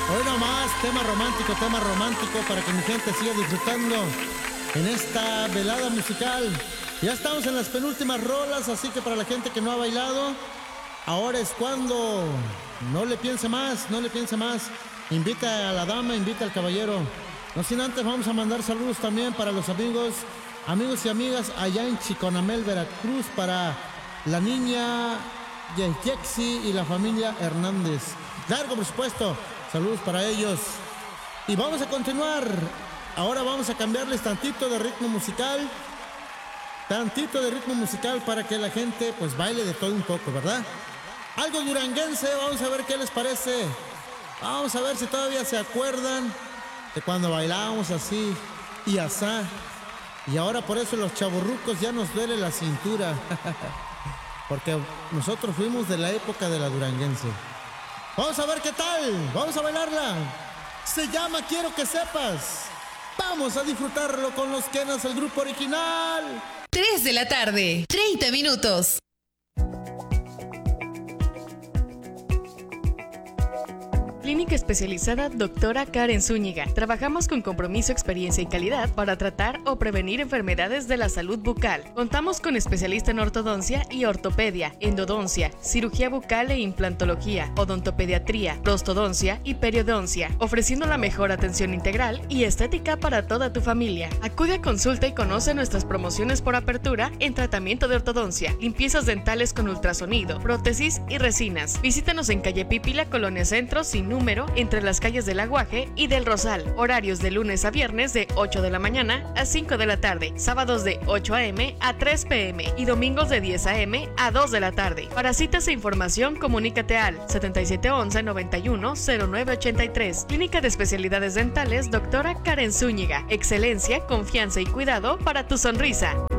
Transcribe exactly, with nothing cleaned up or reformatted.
Hoy nomás, tema romántico, tema romántico para que mi gente siga disfrutando en esta velada musical. Ya estamos en las penúltimas rolas, así que para la gente que no ha bailado, ahora es cuando. No le piense más, no le piense más. Invita a la dama, invita al caballero. No sin antes vamos a mandar saludos también para los amigos, amigos y amigas allá en Chiconamel, Veracruz, para la niña Yexi y la familia Hernández. Claro, por supuesto. Saludos para ellos. Y vamos a continuar. Ahora vamos a cambiarles tantito de ritmo musical. Tantito de ritmo musical para que la gente pues baile de todo un poco, ¿verdad? Algo duranguense, vamos a ver qué les parece. Vamos a ver si todavía se acuerdan de cuando bailábamos así y asá. Y ahora por eso los chavorrucos ya nos duele la cintura. Porque nosotros fuimos de la época de la duranguense. Vamos a ver qué tal, vamos a bailarla. Se llama Quiero que sepas. Vamos a disfrutarlo con los Kenas, el grupo original. tres de la tarde, treinta minutos. Clínica especializada Doctora Karen Zúñiga. Trabajamos con compromiso, experiencia y calidad para tratar o prevenir enfermedades de la salud bucal. Contamos con especialista en ortodoncia y ortopedia, endodoncia, cirugía bucal e implantología, odontopediatría, prostodoncia y periodoncia, ofreciendo la mejor atención integral y estética para toda tu familia. Acude a consulta y conoce nuestras promociones por apertura en tratamiento de ortodoncia, limpiezas dentales con ultrasonido, prótesis y resinas. Visítanos en calle Pípila, Colonia Centro, sin número, entre las calles del Aguaje y del Rosal. Horarios de lunes a viernes de ocho de la mañana a cinco de la tarde, sábados de ocho a eme a tres pe eme y domingos de diez a eme a dos de la tarde. Para citas e información, comunícate al setenta y siete once, noventa y uno, cero nueve ochenta y tres. Clínica de Especialidades Dentales Doctora Karen Zúñiga. Excelencia, confianza y cuidado para tu sonrisa.